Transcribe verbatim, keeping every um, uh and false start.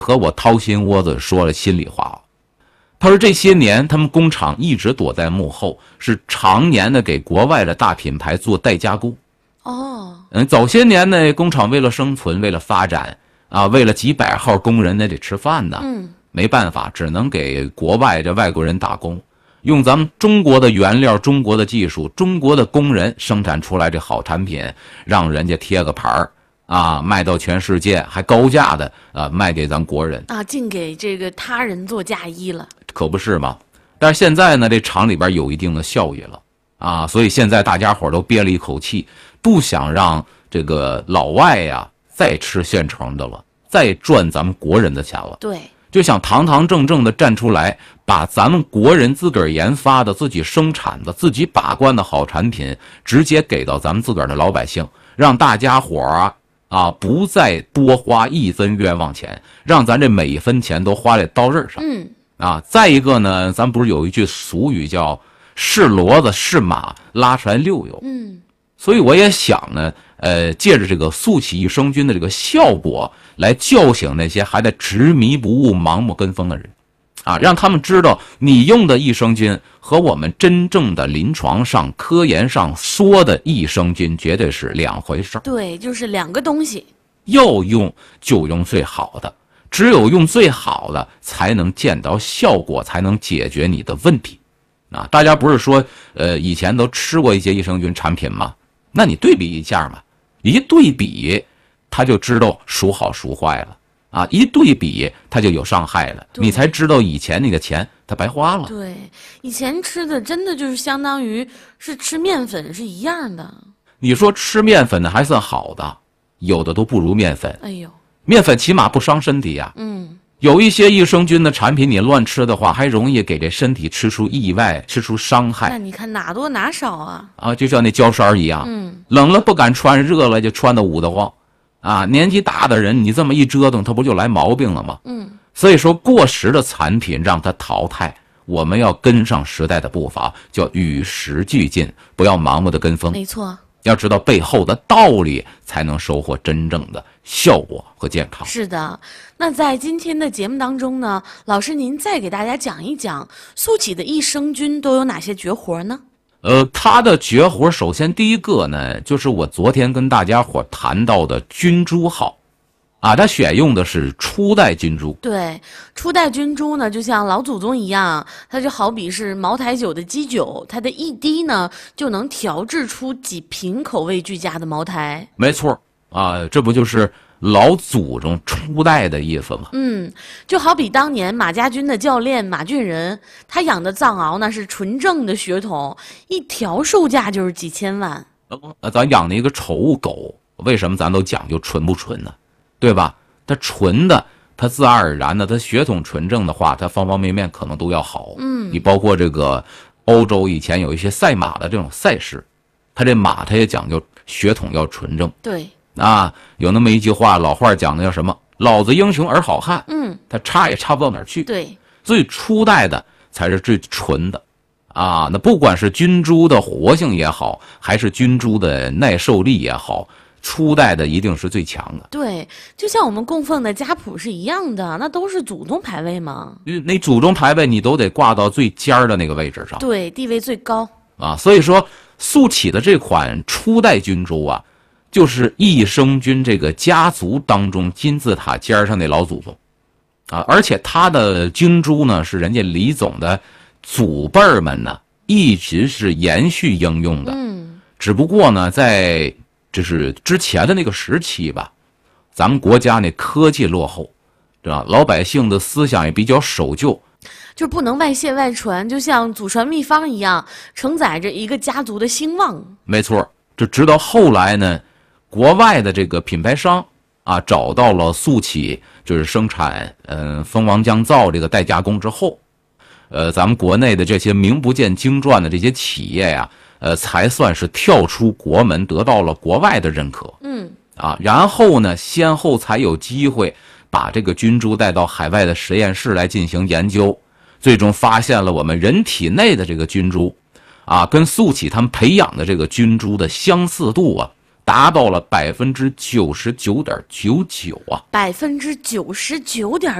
和我掏心窝子说了心里话。他说这些年他们工厂一直躲在幕后，是常年的给国外的大品牌做代加工。 哦， 嗯，早些年呢，工厂为了生存，为了发展啊，为了几百号工人那得吃饭呢， 嗯， 没办法，只能给国外这外国人打工，用咱们中国的原料、中国的技术、中国的工人生产出来这好产品，让人家贴个牌儿啊，卖到全世界，还高价的啊卖给咱国人啊，净给这个他人做嫁衣了， 可不是吗？但是现在呢，这厂里边有一定的效益了啊，所以现在大家伙都憋了一口气，不想让这个老外呀再吃现成的了，再赚咱们国人的钱了。 对， 就想堂堂正正的站出来，把咱们国人自个儿研发的、自己生产的、自己把关的好产品，直接给到咱们自个儿的老百姓，让大家伙儿啊啊不再多花一分冤枉钱，让咱这每一分钱都花在刀刃上。 嗯， 啊，再一个呢，咱不是有一句俗语叫“是骡子是马拉出来溜溜”， 嗯， 所以我也想呢，呃，借着这个速起益生菌的这个效果，来叫醒那些还在执迷不悟、盲目跟风的人，啊，让他们知道你用的益生菌和我们真正的临床上、科研上说的益生菌绝对是两回事儿。 对，就是两个东西。 要用就用最好的，只有用最好的，才能见到效果，才能解决你的问题。啊，大家不是说，呃，以前都吃过一些益生菌产品吗？那你对比一下嘛，一对比，他就知道孰好孰坏了啊！一对比，他就有伤害了，你才知道以前那个钱他白花了。 对，以前吃的真的就是相当于是吃面粉是一样的。 你说吃面粉的还算好的，有的都不如面粉。 哎呦， 面粉起码不伤身体呀。 嗯。 有一些益生菌的产品，你乱吃的话，还容易给这身体吃出意外，吃出伤害。 那你看哪多哪少啊？ 啊，就像那胶衫一样， 嗯， 冷了不敢穿，热了就穿得捂得慌。啊，年纪大的人，你这么一折腾，他不就来毛病了吗？ 嗯， 所以说过时的产品让它淘汰，我们要跟上时代的步伐，叫与时俱进，不要盲目的跟风。 没错。 要知道背后的道理，才能收获真正的效果和健康。 是的，那在今天的节目当中呢，老师您再给大家讲一讲速起的益生菌都有哪些绝活呢？ 呃，它的绝活，首先第一个呢，就是我昨天跟大家伙谈到的菌株号。啊，它选用的是初代菌株。 对，初代菌株呢，就像老祖宗一样，它就好比是茅台酒的基酒，它的一滴呢就能调制出几瓶口味俱佳的茅台。 没错啊，这不就是老祖宗初代的意思吗？嗯， 就好比当年马家军的教练马俊仁，他养的藏獒那是纯正的血统，一条售价就是几千万。 呃，咱养的一个宠物狗，为什么咱都讲究纯不纯呢？对吧？它纯的，它自然而然的，它血统纯正的话，它方方面面可能都要好。嗯，你包括这个欧洲以前有一些赛马的这种赛事，它这马它也讲究血统要纯正。 对啊，有那么一句话，老话讲的叫什么？老子英雄儿好汉。 嗯， 它差也差不到哪儿去。 对， 所以初代的才是最纯的。啊，那不管是菌株的活性也好，还是菌株的耐受力也好，初代的一定是最强的。 对，就像我们供奉的家谱是一样的，那都是祖宗牌位嘛。 那祖宗牌位你都得挂到最尖儿的那个位置上。 对，地位最高啊。所以说，速起的这款初代菌株啊，就是益生菌这个家族当中金字塔尖上那老祖宗啊。而且它的菌株呢，是人家李总的祖辈儿们呢一直是延续应用的。 嗯， 只不过呢，在就是之前的那个时期吧，咱们国家那科技落后，对吧？老百姓的思想也比较守旧， 就不能外泄外传，就像祖传秘方一样，承载着一个家族的兴旺。 没错，这直到后来呢，国外的这个品牌商啊，找到了速起，就是生产嗯蜂王降皂这个代加工之后，呃，咱们国内的这些名不见经传的这些企业呀。呃，才算是跳出国门，得到了国外的认可。 嗯， 啊，然后呢，先后才有机会把这个菌株带到海外的实验室来进行研究，最终发现了我们人体内的这个菌株，啊，跟速起他们培养的这个菌株的相似度啊， 达到了百分之九十九点九九啊！ 百分之九十九点